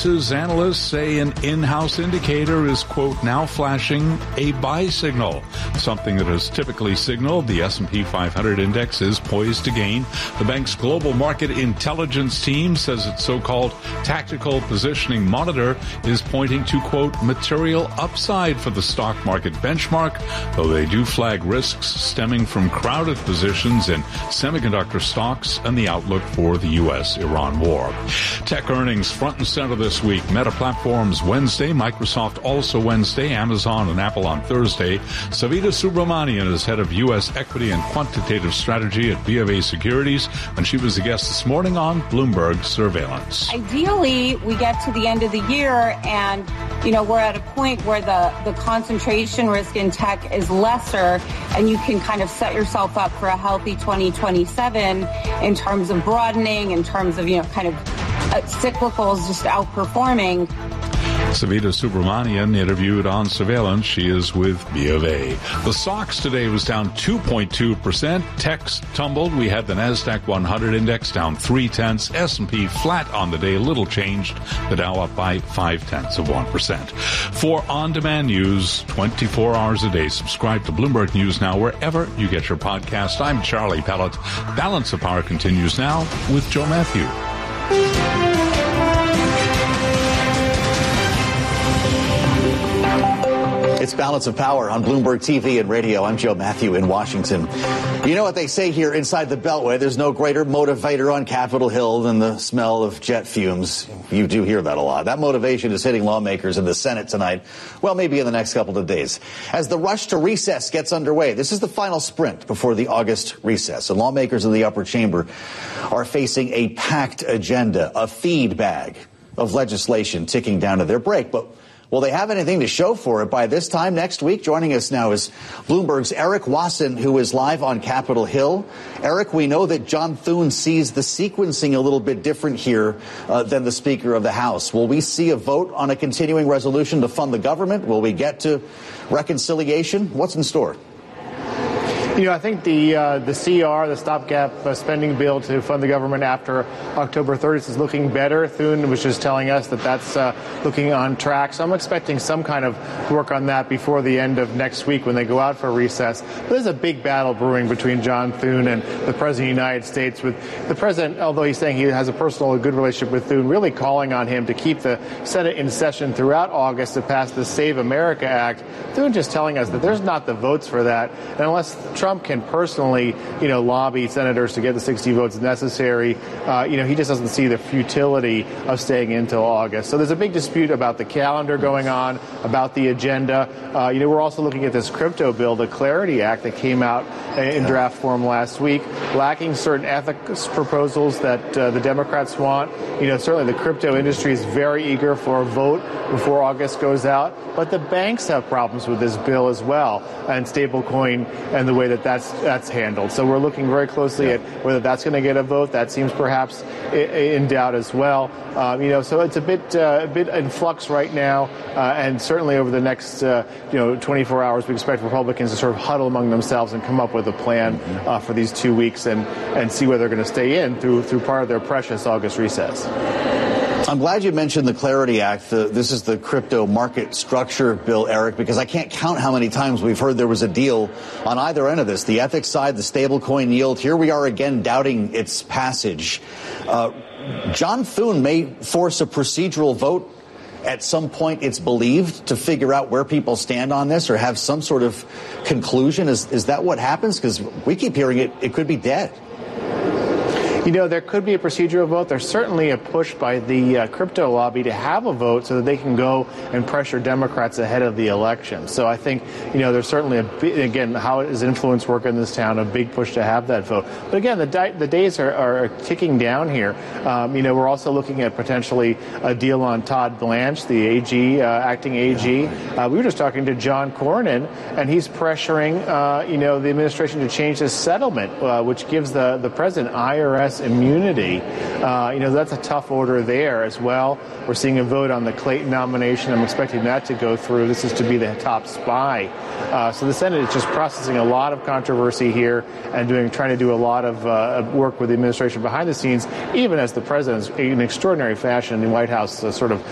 prices, analysts say an in-house indicator is, quote, now flashing a buy signal, something that has typically signaled the S&P 500 index is poised to gain. The bank's global market intelligence team says its so-called tactical positioning monitor is pointing to, quote, material upside for the stock market benchmark, though they do flag risks stemming from crowded positions in semiconductor stocks and the outlook for the U.S.-Iran war. Tech earnings front and center this week. Meta Platforms Wednesday, Microsoft also Wednesday, Amazon and Apple on Thursday. Savita Subramanian is head of U.S. equity and quantitative strategy at BofA Securities, and she was a guest this morning on Bloomberg Surveillance. Ideally, we get to the end of the year and, we're at a point where the concentration risk in tech is lesser, and you can kind of set yourself up for a healthy 2027 in terms of broadening, in terms of, cyclicals just outperforming. Savita Subramanian interviewed on Surveillance. She is with BofA. The SOX today was down 2.2%. Techs tumbled. We had the NASDAQ 100 index down 0.3. S&P flat on the day, little changed. The Dow up by 0.5%. For on-demand news, 24 hours a day, subscribe to Bloomberg News Now wherever you get your podcast. I'm Charlie Pellet. Balance of Power continues now with Joe Matthew. It's Balance of Power on Bloomberg TV and radio. I'm Joe Matthew in Washington. You know what they say here inside the Beltway, there's no greater motivator on Capitol Hill than the smell of jet fumes. You do hear that a lot. That motivation is hitting lawmakers in the Senate tonight, well, maybe in the next couple of days. As the rush to recess gets underway, this is the final sprint before the August recess. And lawmakers in the upper chamber are facing a packed agenda, a feed bag of legislation ticking down to their break. But will they have anything to show for it by this time next week? Joining us now is Bloomberg's Eric Wasson, who is live on Capitol Hill. Eric, we know that John Thune sees the sequencing a little bit different here than the Speaker of the House. Will we see a vote on a continuing resolution to fund the government? Will we get to reconciliation? What's in store? I think the CR, the stopgap spending bill to fund the government after October 30th is looking better. Thune was just telling us that that's looking on track. So I'm expecting some kind of work on that before the end of next week when they go out for recess. But there's a big battle brewing between John Thune and the President of the United States, with the President, although he's saying he has a good relationship with Thune, really calling on him to keep the Senate in session throughout August to pass the Save America Act. Thune just telling us that there's not the votes for that. And unless Trump can personally, lobby senators to get the 60 votes necessary, he just doesn't see the futility of staying until August. So there's a big dispute about the calendar going on, about the agenda. We're also looking at this crypto bill, the Clarity Act that came out in draft form last week, lacking certain ethics proposals that the Democrats want. Certainly the crypto industry is very eager for a vote before August goes out, but the banks have problems with this bill as well, and stablecoin and the way that's handled. So we're looking very closely at whether that's going to get a vote. That seems perhaps in doubt as well. So it's a bit in flux right now, and certainly over the next 24 hours, we expect Republicans to sort of huddle among themselves and come up with a plan for these 2 weeks and see whether they're going to stay in through part of their precious August recess. I'm glad you mentioned the Clarity Act. This is the crypto market structure bill, Eric, because I can't count how many times we've heard there was a deal on either end of this. The ethics side, the stablecoin yield. Here we are again doubting its passage. John Thune may force a procedural vote at some point, it's believed, to figure out where people stand on this or have some sort of conclusion. Is that what happens? Because we keep hearing it could be dead. There could be a procedural vote. There's certainly a push by the crypto lobby to have a vote so that they can go and pressure Democrats ahead of the election. So I think, there's certainly again, how does influence work in this town, a big push to have that vote. But again, the days are ticking down here. We're also looking at potentially a deal on Todd Blanche, the AG, acting AG. We were just talking to John Cornyn, and he's pressuring, the administration to change this settlement, which gives the president IRS immunity. That's a tough order there as well. We're seeing a vote on the Clayton nomination. I'm expecting that to go through. This is to be the top spy. So the Senate is just processing a lot of controversy here and trying to do a lot of work with the administration behind the scenes, even as the president, in extraordinary fashion, the White House sort of